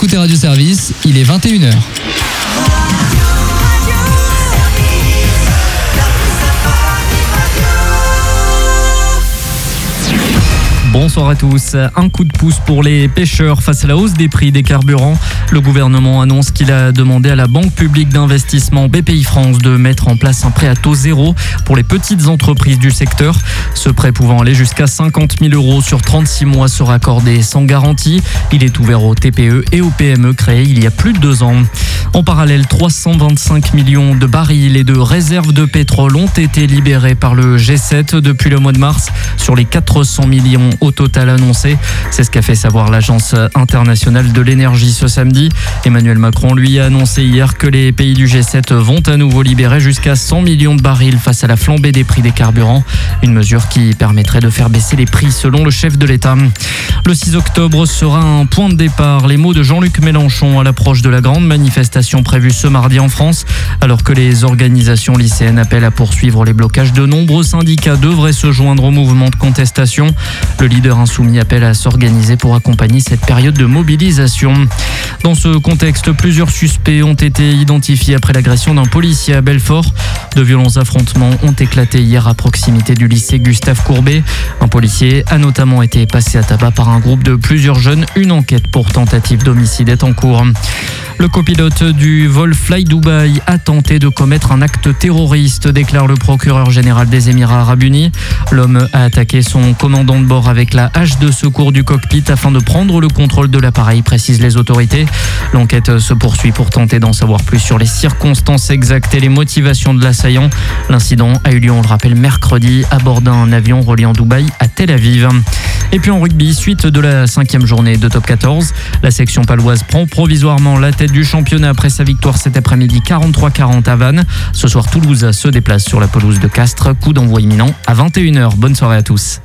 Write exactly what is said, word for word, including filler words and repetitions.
écoutez Radio Service, il est vingt et une heures. Bonsoir à tous. Un coup de pouce pour les pêcheurs face à la hausse des prix des carburants. Le gouvernement annonce qu'il a demandé à la Banque publique d'investissement B P I France de mettre en place un prêt à taux zéro pour les petites entreprises du secteur. Ce prêt pouvant aller jusqu'à cinquante mille euros sur trente-six mois sera accordé sans garantie. Il est ouvert aux T P E et aux P M E créés il y a plus de deux ans. En parallèle, trois cent vingt-cinq millions de barils et de réserves de pétrole ont été libérés par le G sept depuis le mois de mars sur les quatre cents millions au total annoncé. C'est ce qu'a fait savoir l'Agence internationale de l'énergie ce samedi. Emmanuel Macron, lui, a annoncé hier que les pays du G sept vont à nouveau libérer jusqu'à cent millions de barils face à la flambée des prix des carburants. Une mesure qui permettrait de faire baisser les prix selon le chef de l'État. Le six octobre sera un point de départ. Les mots de Jean-Luc Mélenchon à l'approche de la grande manifestation prévue ce mardi en France. Alors que les organisations lycéennes appellent à poursuivre les blocages, de nombreux syndicats devraient se joindre au mouvement de contestation. Le leader insoumis appelle à s'organiser pour accompagner cette période de mobilisation. Dans ce contexte, plusieurs suspects ont été identifiés après l'agression d'un policier à Belfort. De violents affrontements ont éclaté hier à proximité du lycée Gustave Courbet. Un policier a notamment été passé à tabac par un groupe de plusieurs jeunes. Une enquête pour tentative d'homicide est en cours. Le copilote du vol Fly Dubai a tenté de commettre un acte terroriste, déclare le procureur général des Émirats arabes unis. L'homme a attaqué son commandant de bord avec la hache de secours du cockpit afin de prendre le contrôle de l'appareil, précisent les autorités. L'enquête se poursuit pour tenter d'en savoir plus sur les circonstances exactes et les motivations de l'assaillant. L'incident a eu lieu, on le rappelle, mercredi à bord d'un avion reliant Dubaï à Tel Aviv. Et puis en rugby, suite de la cinquième journée de top quatorze, la section paloise prend provisoirement la tête du championnat après sa victoire cet après-midi quarante-trois à quarante à Vannes. Ce soir, Toulouse se déplace sur la pelouse de Castres. Coup d'envoi imminent à vingt et une heures. Bonne soirée à tous.